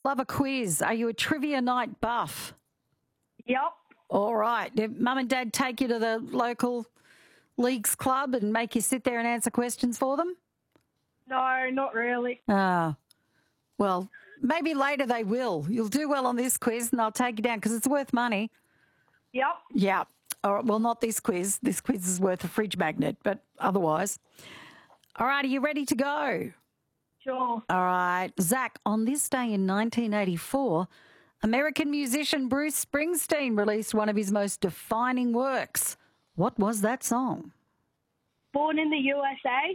love a quiz. Are you a trivia night buff? Yep. All right. Did Mum and Dad take you to the local leagues club and make you sit there and answer questions for them? No, not really. Well, maybe later they will. You'll do well on this quiz and I'll take you down because it's worth money. Yep. Yeah. All right. Well, not this quiz. This quiz is worth a fridge magnet, but otherwise. All right. Are you ready to go? Sure. All right. Zach, on this day in 1984, American musician Bruce Springsteen released one of his most defining works. What was that song? Born in the USA.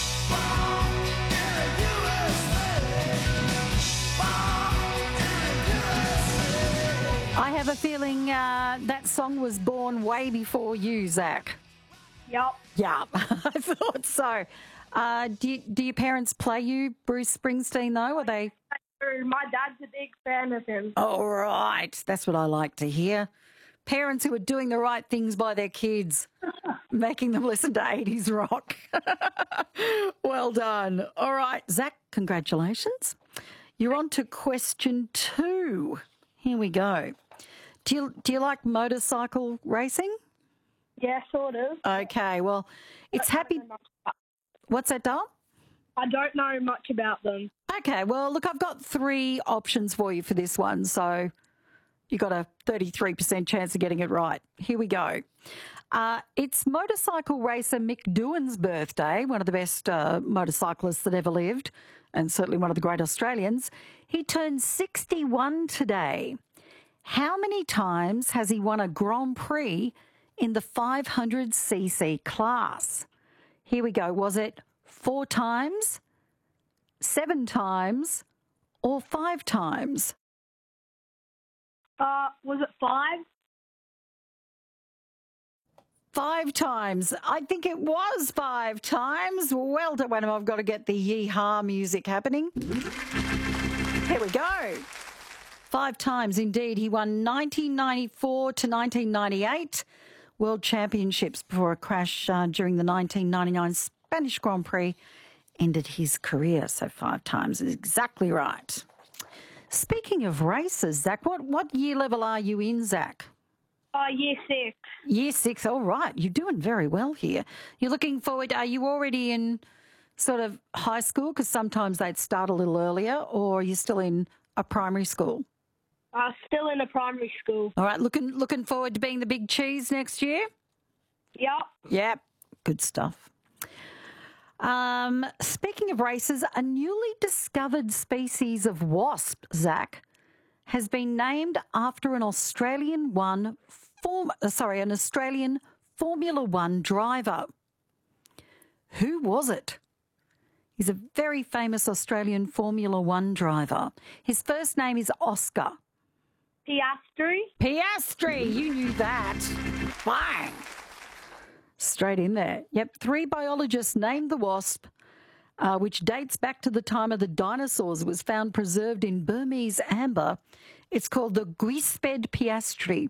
I have a feeling that song was born way before you, Zach. Yep. Yeah, I thought so. Do your parents play you Bruce Springsteen, though? Are they? My dad's a big fan of him. All right. That's what I like to hear. Parents who are doing the right things by their kids, making them listen to 80s rock. Well done. All right, Zach, congratulations. You're on to question 2. Here we go. Do you like motorcycle racing? Yeah, sort of. Okay, well, it's happy. What's that, doll? I don't know much about them. Okay, well, look, I've got 3 options for you for this one, so you got a 33% chance of getting it right. Here we go. It's motorcycle racer Mick Doohan's birthday, one of the best motorcyclists that ever lived, and certainly one of the great Australians. He turned 61 today. How many times has he won a Grand Prix in the 500cc class? Here we go. Was it 4 times, 7 times, or 5 times? Was it 5? 5 times. I think it was 5 times. Well done. I've got to get the yee-haw music happening. Here we go. 5 times indeed. He won 1994 to 1998 World Championships before a crash during the 1999 Spanish Grand Prix ended his career. So 5 times is exactly right. Speaking of races, Zach, what year level are you in, Zach? Year 6. Year 6, all right. You're doing very well here. You're looking forward, are you already in sort of high school? Because sometimes they'd start a little earlier, or are you still in a primary school? Still in a primary school. All right, looking forward to being the big cheese next year? Yep. Yep, good stuff. Speaking of races, a newly discovered species of wasp, Zach, has been named after an Australian Formula One driver. Who was it? He's a very famous Australian Formula One driver. His first name is Oscar. Piastri. Piastri, you knew that. Bang! Straight in there. Yep, 3 biologists named the wasp, which dates back to the time of the dinosaurs. It was found preserved in Burmese amber. It's called the Guisped piastri.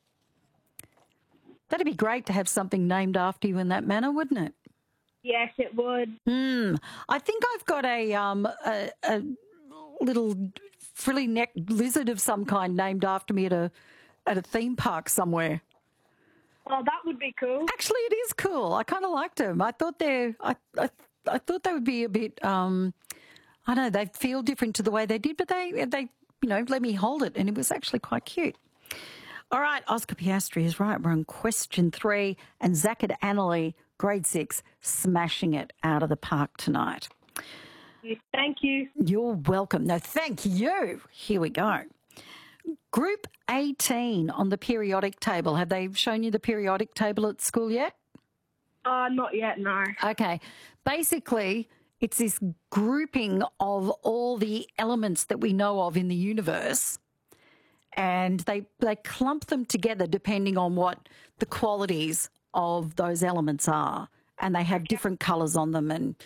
That'd be great to have something named after you in that manner, wouldn't it? Yes, it would. I think I've got a little frilly-necked lizard of some kind named after me at a theme park somewhere. Oh, that would be cool. Actually, it is cool. I kind of liked them. I thought I thought they would be a bit. I don't know. They feel different to the way they did, but they let me hold it, and it was actually quite cute. All right, Oscar Piastri is right. We're on question 3, and Zach and Annalie, grade 6, smashing it out of the park tonight. Thank you. You're welcome. No, thank you. Here we go. Group 18 on the periodic table. Have they shown you the periodic table at school yet? Not yet, no. Okay. Basically, it's this grouping of all the elements that we know of in the universe, and they clump them together depending on what the qualities of those elements are, and they have different colours on them, and